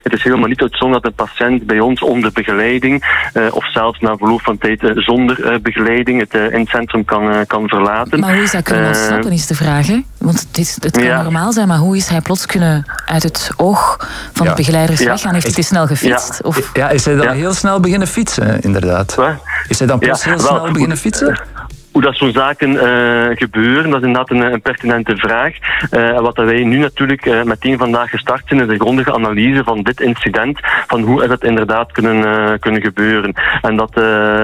Het is helemaal niet uitzonderlijk dat een patiënt bij ons onder begeleiding of zelfs na verloop van tijd zonder begeleiding het centrum kan verlaten. Maar hoe is dat kunnen ontsnappen, is de vraag, hè? Want het kan normaal zijn, maar hoe is hij plots kunnen uit het oog van de begeleiders weggaan? Heeft hij te snel gefietst? Ja, of? Is hij dan heel snel beginnen fietsen, inderdaad? Wat? Is hij dan plots heel snel beginnen fietsen? Hoe dat zo'n zaken gebeuren, dat is inderdaad een pertinente vraag. Wat wij nu natuurlijk meteen vandaag gestart zijn, is een grondige analyse van dit incident, van hoe is dat inderdaad kunnen gebeuren. En dat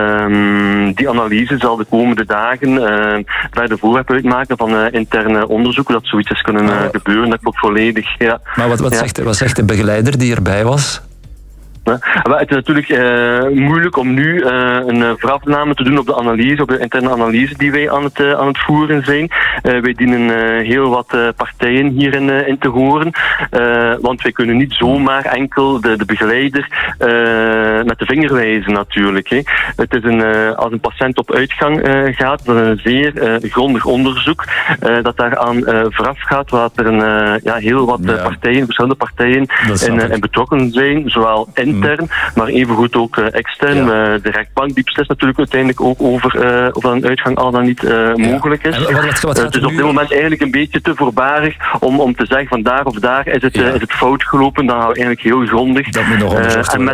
die analyse zal de komende dagen verder voorwerp uitmaken van interne onderzoek, hoe dat zoiets is kunnen gebeuren. Dat klopt volledig. Ja. Maar wat zegt de begeleider die erbij was? Het is natuurlijk moeilijk om nu een voorafname te doen op de analyse, op de interne analyse die wij aan het voeren zijn. Wij dienen heel wat partijen hierin in te horen, want wij kunnen niet zomaar enkel de begeleider met de vinger wijzen natuurlijk. Hè. Het is als een patiënt op uitgang gaat, dat is een zeer grondig onderzoek dat daaraan vooraf gaat, waar er heel wat partijen, verschillende partijen in betrokken zijn, zowel intern, maar evengoed ook extern. De rechtbank die beslist natuurlijk uiteindelijk ook over of dat een uitgang al dan niet mogelijk is. Dus op dit moment eigenlijk een beetje te voorbarig om te zeggen van daar of daar is het fout gelopen. Dan gaan we eigenlijk heel grondig. Dat moet nog onderzocht worden.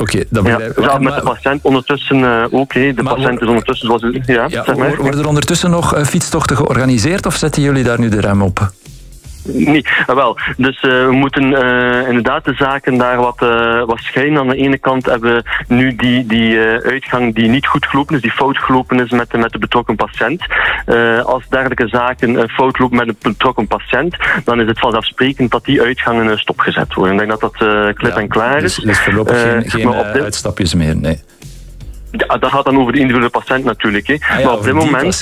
Met de patiënt ondertussen ook. De patiënt is ondertussen zoals worden er ondertussen nog fietstochten georganiseerd of zetten jullie daar nu de rem op? Nee, wel. Dus we moeten inderdaad de zaken daar wat schijnen. Aan de ene kant hebben we nu die uitgang die niet goed gelopen is, die fout gelopen is met de betrokken patiënt. Als dergelijke zaken fout lopen met een betrokken patiënt, dan is het vanzelfsprekend dat die uitgangen stopgezet worden. Ik denk dat dat klip en klaar is. Dus voorlopig geen uitstapjes meer, nee. Ja, dat gaat dan over de individuele patiënt natuurlijk. Hè. Maar op dit moment.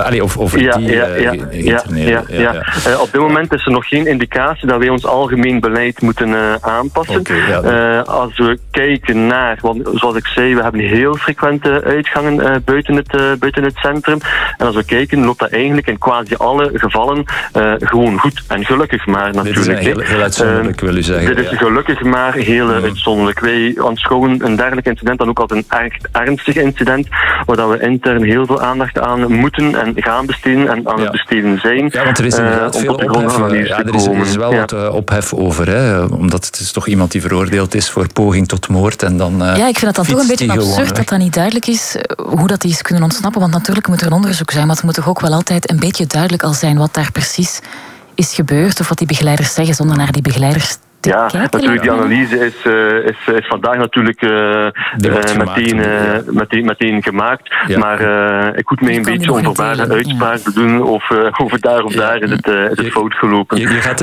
Op dit moment is er nog geen indicatie dat wij ons algemeen beleid moeten aanpassen. Als we kijken naar, want zoals ik zei, we hebben heel frequente uitgangen buiten het centrum. En als we kijken, loopt dat eigenlijk in quasi alle gevallen gewoon goed. En gelukkig maar natuurlijk. Dit is heel uitzonderlijk, wil u zeggen. Dit is gelukkig maar heel uitzonderlijk. Wij aanschouwen een dergelijk incident dan ook als een ernstig incident, waar we intern heel veel aandacht aan moeten en gaan besteden en aan het besteden zijn. Ja, want er is inderdaad veel ophef. Er is wel wat ophef over, hè, omdat het is toch iemand die veroordeeld is voor poging tot moord en dan ik vind het dan toch een beetje absurd dat dat niet duidelijk is hoe dat die is kunnen ontsnappen, want natuurlijk moet er een onderzoek zijn, maar het moet toch ook wel altijd een beetje duidelijk al zijn wat daar precies is gebeurd of wat die begeleiders zeggen zonder naar die begeleiders natuurlijk, die analyse is vandaag natuurlijk meteen gemaakt. Ja. Maar ik moet mij een beetje onverbaarde uitspraak doen of daar of daar is het fout gelopen. Je gaat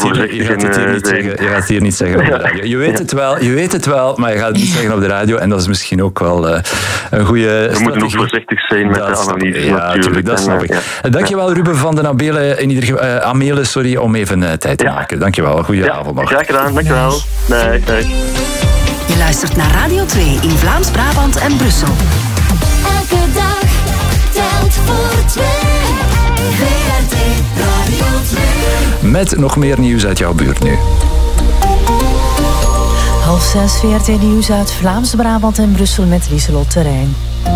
het hier niet zeggen op de radio. Je weet het wel, maar je gaat het niet zeggen op de radio. En dat is misschien ook wel een goede strategie. We moeten ook voorzichtig zijn met de analyse. Ja, natuurlijk, dat snap ik. Dankjewel Ruben van den Amele, om even tijd te maken. Dankjewel, goeie avond nog. Graag gedaan, dankjewel. Nee. Je luistert naar Radio 2 in Vlaams-Brabant en Brussel. Elke dag telt voor 2. VRT Radio 2. Met nog meer nieuws uit jouw buurt nu. 5:30 VRT Nieuws uit Vlaams-Brabant en Brussel met Lieselot Terrein.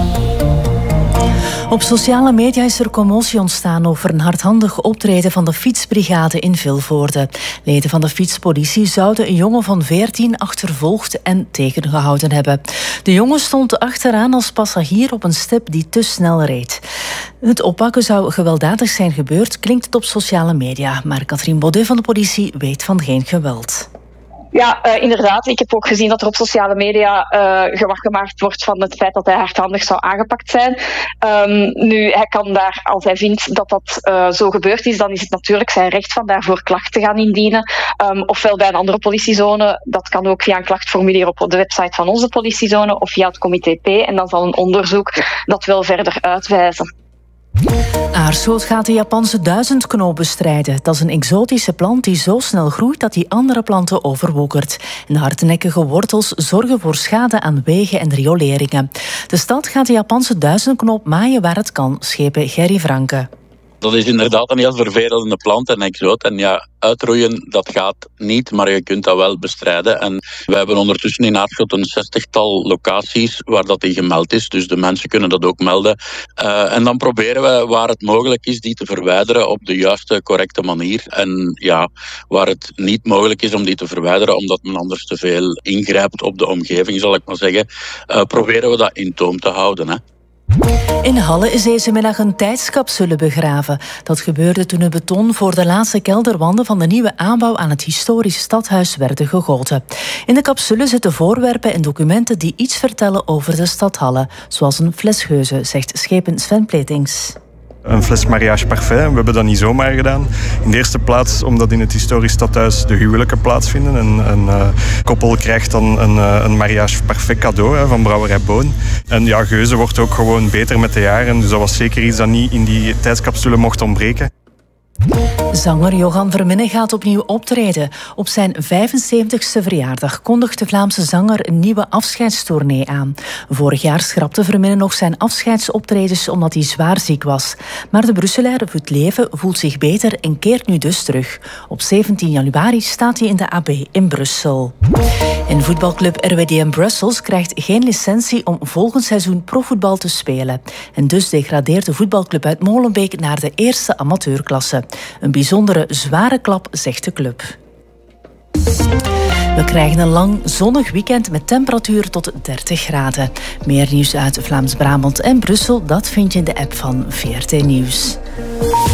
Op sociale media is er commotie ontstaan over een hardhandig optreden van de fietsbrigade in Vilvoorde. Leden van de fietspolitie zouden een jongen van 14 achtervolgd en tegengehouden hebben. De jongen stond achteraan als passagier op een step die te snel reed. Het oppakken zou gewelddadig zijn gebeurd, klinkt het op sociale media. Maar Katrien Baudet van de politie weet van geen geweld. Ja, inderdaad. Ik heb ook gezien dat er op sociale media gewag gemaakt wordt van het feit dat hij hardhandig zou aangepakt zijn. Nu, hij kan daar, als hij vindt dat dat zo gebeurd is, dan is het natuurlijk zijn recht van daarvoor klacht te gaan indienen. Ofwel bij een andere politiezone, dat kan ook via een klachtformulier op de website van onze politiezone of via het comité P. En dan zal een onderzoek dat wel verder uitwijzen. Aarschot gaat de Japanse duizendknoop bestrijden. Dat is een exotische plant die zo snel groeit dat die andere planten overwoekert. En de hardnekkige wortels zorgen voor schade aan wegen en rioleringen. De stad gaat de Japanse duizendknoop maaien waar het kan, schepen Gerry Franke. Dat is inderdaad een heel vervelende plant en exoot. En ja, uitroeien, dat gaat niet, maar je kunt dat wel bestrijden. En we hebben ondertussen in Aarschot een 60-tal locaties waar dat die gemeld is. Dus de mensen kunnen dat ook melden. En dan proberen we, waar het mogelijk is, die te verwijderen op de juiste, correcte manier. En ja, waar het niet mogelijk is om die te verwijderen, omdat men anders te veel ingrijpt op de omgeving, zal ik maar zeggen, proberen we dat in toom te houden, hè. In Halle is deze middag een tijdscapsule begraven. Dat gebeurde toen het beton voor de laatste kelderwanden van de nieuwe aanbouw aan het historisch stadhuis werden gegoten. In de capsule zitten voorwerpen en documenten die iets vertellen over de stad Halle. Zoals een flesgeuze, zegt schepen Sven Pletings. Een fles mariage parfait. We hebben dat niet zomaar gedaan. In de eerste plaats omdat in het historisch stadhuis de huwelijken plaatsvinden. Een koppel krijgt dan een mariage parfait cadeau van Brouwerij Boon. En ja, geuze wordt ook gewoon beter met de jaren. Dus dat was zeker iets dat niet in die tijdscapsule mocht ontbreken. Zanger Johan Verminnen gaat opnieuw optreden. Op zijn 75ste verjaardag kondigt de Vlaamse zanger een nieuwe afscheidstournee aan. Vorig jaar schrapte Verminnen nog zijn afscheidsoptredens omdat hij zwaar ziek was. Maar de Brusselaar Voet Leven voelt zich beter en keert nu dus terug. Op 17 januari staat hij in de AB in Brussel. En voetbalclub RWDM Brussels krijgt geen licentie om volgend seizoen profvoetbal te spelen. En dus degradeert de voetbalclub uit Molenbeek naar de eerste amateurklasse. Een bijzondere zware klap, zegt de club. We krijgen een lang zonnig weekend met temperatuur tot 30 graden. Meer nieuws uit Vlaams-Brabant en Brussel, dat vind je in de app van VRT Nieuws.